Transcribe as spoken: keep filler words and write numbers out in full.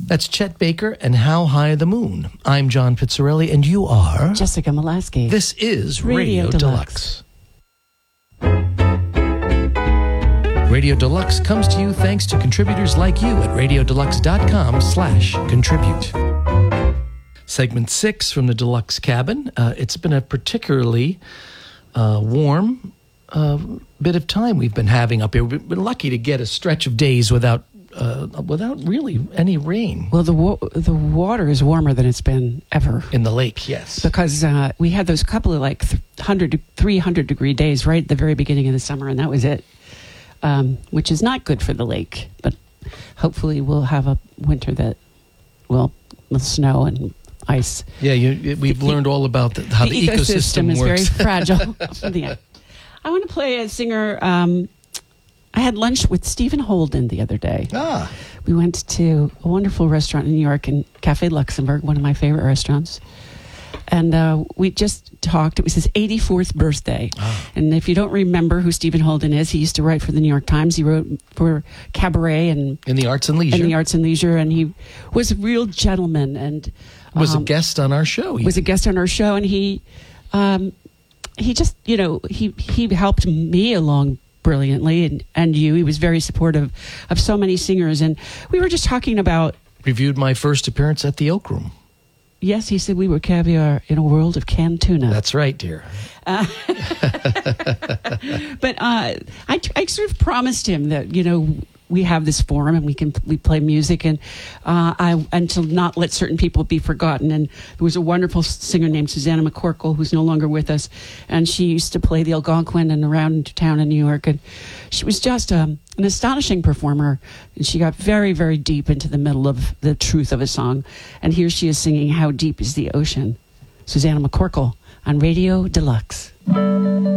That's Chet Baker and How High the Moon. I'm John Pizzarelli, and you are... Jessica Molaski. This is Radio, Radio Deluxe. Deluxe. Radio Deluxe comes to you thanks to contributors like you at radiodeluxe.com slash contribute. Segment six from the Deluxe Cabin. Uh, it's been a particularly uh, warm uh, bit of time we've been having up here. We've been lucky to get a stretch of days without Uh, without really any rain. Well, the wa- the water is warmer than it's been ever. In the lake, yes. Because uh, we had those couple of like th- one hundred, three hundred degree days right at the very beginning of the summer, and that was it, um, which is not good for the lake. But hopefully we'll have a winter that, well, with snow and ice. Yeah, you, we've the, learned all about the, how the, the ecosystem, ecosystem is works. very fragile. Yeah. I want to play a singer... Um, I had lunch with Stephen Holden the other day. Ah. We went to a wonderful restaurant in New York, in Cafe Luxembourg, one of my favorite restaurants. And uh, we just talked. It was his eighty-fourth birthday. Ah. And if you don't remember who Stephen Holden is, he used to write for the New York Times. He wrote for Cabaret and... In the Arts and Leisure. In the Arts and Leisure. And he was a real gentleman. And um, was a guest on our show. Was a guest on our show. And he, um, he just, you know, he, he helped me along brilliantly, and, and you. He was very supportive of so many singers, and we were just talking about... Reviewed my first appearance at the Oak Room. Yes, he said we were caviar in a world of canned tuna. That's right, dear. Uh, but uh, I, I sort of promised him that, you know, we have this forum and we can we play music, and uh, I and to not let certain people be forgotten. And there was a wonderful singer named Susanna McCorkle who's no longer with us, and she used to play the Algonquin and around town in New York, and she was just um, an astonishing performer. And she got very, very deep into the middle of the truth of a song. And here she is singing "How Deep Is the Ocean." Susanna McCorkle on Radio Deluxe.